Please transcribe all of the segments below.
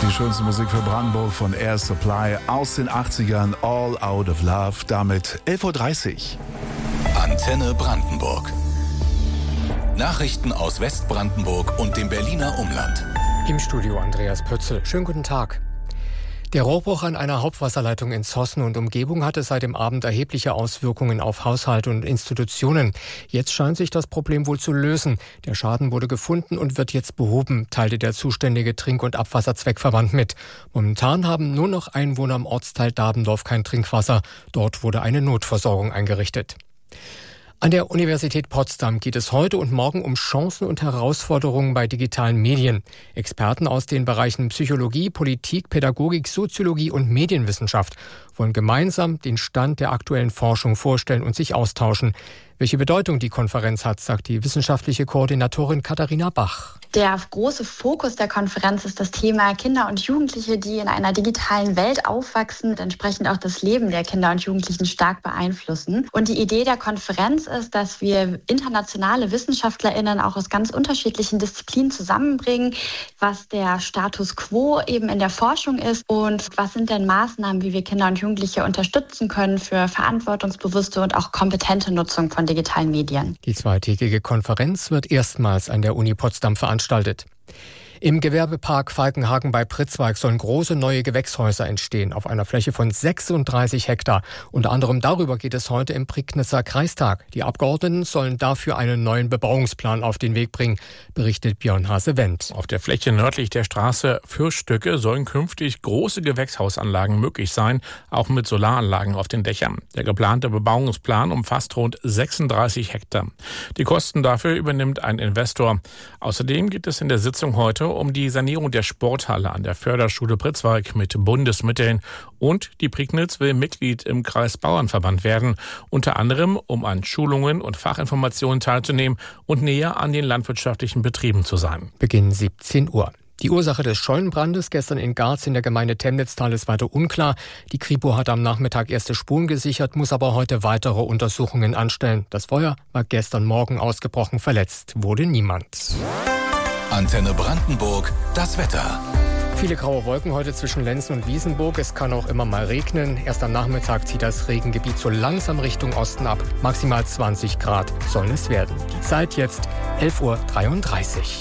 Die schönste Musik für Brandenburg von Air Supply aus den 80ern, All Out of Love, damit 11.30 Uhr. Antenne Brandenburg. Nachrichten aus Westbrandenburg und dem Berliner Umland. Im Studio Andreas Pötzl. Schönen guten Tag. Der Rohrbruch an einer Hauptwasserleitung in Zossen und Umgebung hatte seit dem Abend erhebliche Auswirkungen auf Haushalte und Institutionen. Jetzt scheint sich das Problem wohl zu lösen. Der Schaden wurde gefunden und wird jetzt behoben, teilte der zuständige Trink- und Abwasserzweckverband mit. Momentan haben nur noch Einwohner im Ortsteil Dabendorf kein Trinkwasser. Dort wurde eine Notversorgung eingerichtet. An der Universität Potsdam geht es heute und morgen um Chancen und Herausforderungen bei digitalen Medien. Experten aus den Bereichen Psychologie, Politik, Pädagogik, Soziologie und Medienwissenschaft wollen gemeinsam den Stand der aktuellen Forschung vorstellen und sich austauschen. Welche Bedeutung die Konferenz hat, sagt die wissenschaftliche Koordinatorin Katharina Bach. Der große Fokus der Konferenz ist das Thema Kinder und Jugendliche, die in einer digitalen Welt aufwachsen und entsprechend auch das Leben der Kinder und Jugendlichen stark beeinflussen. Und die Idee der Konferenz ist, dass wir internationale WissenschaftlerInnen auch aus ganz unterschiedlichen Disziplinen zusammenbringen, was der Status quo eben in der Forschung ist und was sind denn Maßnahmen, wie wir Kinder und Jugendliche unterstützen können für verantwortungsbewusste und auch kompetente Nutzung von digitalen Medien. Die zweitägige Konferenz wird erstmals an der Uni Potsdam veranstaltet. Im Gewerbepark Falkenhagen bei Pritzwalk sollen große neue Gewächshäuser entstehen auf einer Fläche von 36 Hektar. Unter anderem darüber geht es heute im Prignitzer Kreistag. Die Abgeordneten sollen dafür einen neuen Bebauungsplan auf den Weg bringen, berichtet Björn Hase-Wendt. Auf der Fläche nördlich der Straße Fürststücke sollen künftig große Gewächshausanlagen möglich sein, auch mit Solaranlagen auf den Dächern. Der geplante Bebauungsplan umfasst rund 36 Hektar. Die Kosten dafür übernimmt ein Investor. Außerdem geht es in der Sitzung heute um die Sanierung der Sporthalle an der Förderschule Pritzwalk mit Bundesmitteln und die Prignitz will Mitglied im Kreisbauernverband werden, unter anderem um an Schulungen und Fachinformationen teilzunehmen und näher an den landwirtschaftlichen Betrieben zu sein. Beginn 17 Uhr. Die Ursache des Schollenbrandes gestern in Garz in der Gemeinde Temnitztal ist weiter unklar. Die Kripo hat am Nachmittag erste Spuren gesichert, muss aber heute weitere Untersuchungen anstellen. Das Feuer war gestern Morgen ausgebrochen, verletzt wurde niemand. Antenne Brandenburg, das Wetter. Viele graue Wolken heute zwischen Lenzen und Wiesenburg. Es kann auch immer mal regnen. Erst am Nachmittag zieht das Regengebiet so langsam Richtung Osten ab. Maximal 20 Grad sollen es werden. Die Zeit jetzt 11.33 Uhr.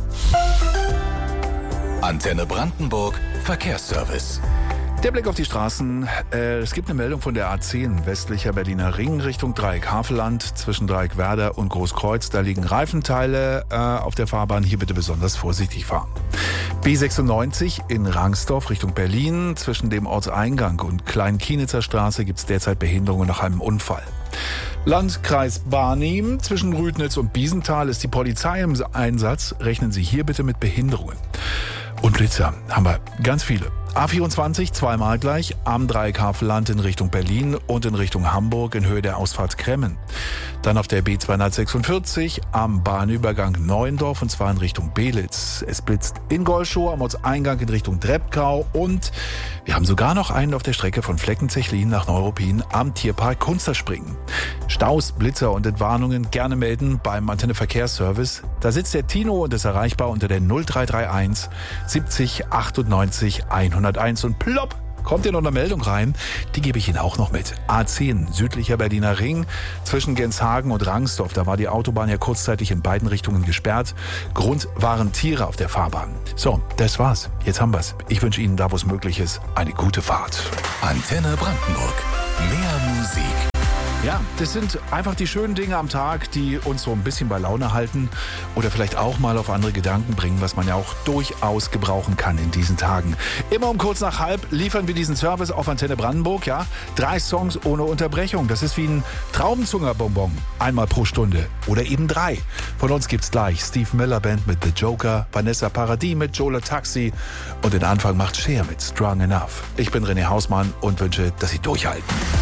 Antenne Brandenburg, Verkehrsservice. Der Blick auf die Straßen. Es gibt eine Meldung von der A10 westlicher Berliner Ring Richtung Dreieck-Havelland zwischen Dreieck-Werder und Großkreuz. Da liegen Reifenteile auf der Fahrbahn. Hier bitte besonders vorsichtig fahren. B96 in Rangsdorf Richtung Berlin. Zwischen dem Ortseingang und Klein-Kienitzer Straße gibt es derzeit Behinderungen nach einem Unfall. Landkreis Barnim zwischen Rüdnitz und Biesenthal ist die Polizei im Einsatz. Rechnen Sie hier bitte mit Behinderungen. Und Blitzer haben wir ganz viele. A24 zweimal gleich am Dreieck-Havelland in Richtung Berlin und in Richtung Hamburg in Höhe der Ausfahrt Kremmen. Dann auf der B246 am Bahnübergang Neuendorf und zwar in Richtung Belitz. Es blitzt in Golschow am Ortseingang in Richtung Dreppkau und wir haben sogar noch einen auf der Strecke von Fleckenzechlin nach Neuruppin am Tierpark Kunsterspringen. Staus, Blitzer und Entwarnungen gerne melden beim Antenne Verkehrsservice. Da sitzt der Tino und ist erreichbar unter der 0331 70 98 101 und plopp, kommt hier noch eine Meldung rein, die gebe ich Ihnen auch noch mit. A10, südlicher Berliner Ring, zwischen Genshagen und Rangsdorf, da war die Autobahn ja kurzzeitig in beiden Richtungen gesperrt. Grund waren Tiere auf der Fahrbahn. So, das war's. Jetzt haben wir's. Ich wünsche Ihnen, da wo es möglich ist, eine gute Fahrt. Antenne Brandenburg, mehr Musik. Ja, das sind einfach die schönen Dinge am Tag, die uns so ein bisschen bei Laune halten oder vielleicht auch mal auf andere Gedanken bringen, was man ja auch durchaus gebrauchen kann in diesen Tagen. Immer um kurz nach halb liefern wir diesen Service auf Antenne Brandenburg, ja. 3 Songs ohne Unterbrechung. Das ist wie ein Traubenzungerbonbon. Einmal pro Stunde oder eben 3. Von uns gibt's gleich Steve Miller Band mit The Joker, Vanessa Paradis mit Jola Taxi und den Anfang macht Cher mit Strong Enough. Ich bin René Hausmann und wünsche, dass Sie durchhalten.